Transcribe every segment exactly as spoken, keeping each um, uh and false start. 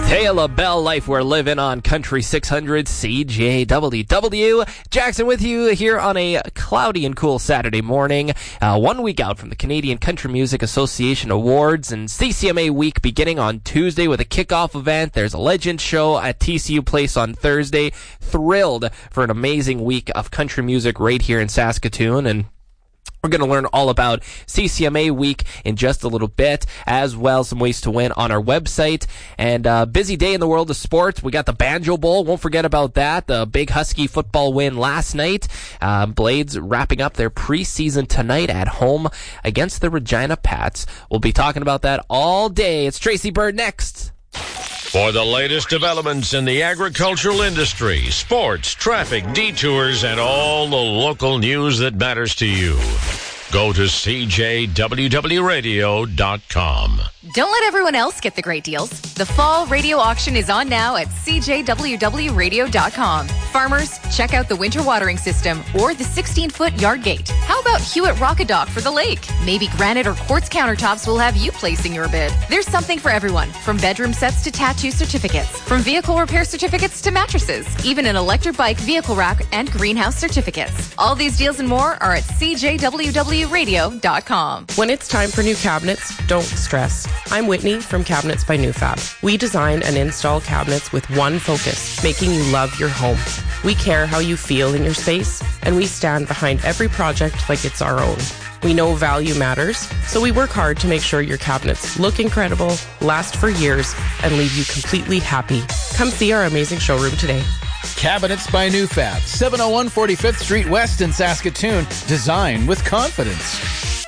Hey, LaBelle Life we're living on Country six hundred C J W W. Jackson with you here on a cloudy and cool Saturday morning, uh, one week out from the Canadian Country Music Association Awards and C C M A week beginning on Tuesday with a kickoff event. There's a Legend show at T C U Place on Thursday. Thrilled for an amazing week of country music right here in Saskatoon, and we're going to learn all about C C M A week in just a little bit, as well as some ways to win on our website. And uh busy day in the world of sports. We got the Banjo Bowl. Won't forget about that. The big Husky football win last night. Uh, Blades wrapping up their preseason tonight at home against the Regina Pats. We'll be talking about that all day. It's Tracy Bird next. For the latest developments in the agricultural industry, sports, traffic, detours, and all the local news that matters to you, go to C J W W radio dot com. Don't let everyone else get the great deals. The fall radio auction is on now at C J W W radio dot com. Farmers, check out the winter watering system or the sixteen-foot yard gate. How about Hewitt Rockadock for the lake? Maybe granite or quartz countertops will have you placing your bid. There's something for everyone, from bedroom sets to tattoo certificates, from vehicle repair certificates to mattresses, even an electric bike vehicle rack and greenhouse certificates. All these deals and more are at C J W W radio dot com. When it's time for new cabinets, don't stress. I'm Whitney from Cabinets by NewFab. We design and install cabinets with one focus, making you love your home. We care how you feel in your space, and we stand behind every project like it's our own. We know value matters, so we work hard to make sure your cabinets look incredible, last for years, and leave you completely happy. Come see our amazing showroom today. Cabinets by NewFab, seven oh one forty-fifth Street West in Saskatoon. Design with confidence.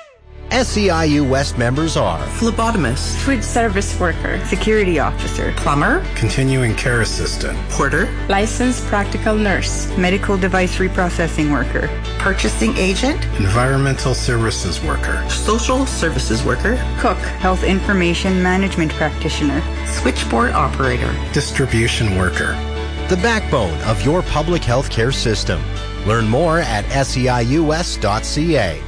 S E I U West members are phlebotomist, food service worker, security officer, plumber, continuing care assistant, porter, licensed practical nurse, medical device reprocessing worker, purchasing agent, environmental services worker, social services worker, cook, health information management practitioner, switchboard operator, distribution worker. The backbone of your public health care system. Learn more at S E I U S dot C A.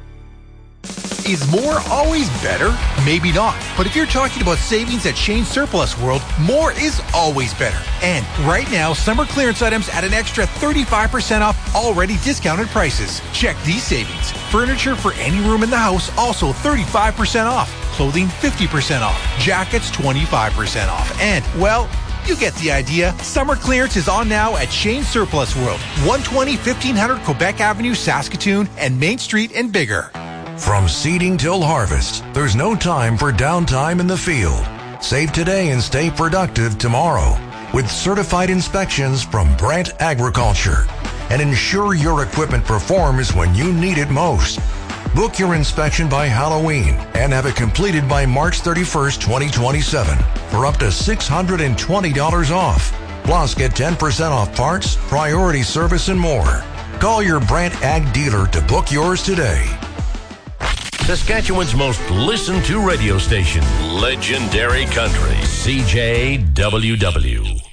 Is more always better? Maybe not. But if you're talking about savings at Shane Surplus World, more is always better. And right now, summer clearance items at an extra thirty-five percent off already discounted prices. Check these savings. Furniture for any room in the house, also thirty-five percent off. Clothing, fifty percent off. Jackets, twenty-five percent off. And, well, you get the idea. Summer clearance is on now at Shane Surplus World, one twenty fifteen hundred Quebec Avenue, Saskatoon, and Main Street in Bigger. From seeding till harvest, there's no time for downtime in the field. Save today and stay productive tomorrow with certified inspections from Brandt Agriculture. And ensure your equipment performs when you need it most. Book your inspection by Halloween and have it completed by March thirty-first, twenty twenty-seven for up to six hundred twenty dollars off. Plus, get ten percent off parts, priority service, and more. Call your Brandt Ag dealer to book yours today. Saskatchewan's most listened to radio station, Legendary Country, C J W W.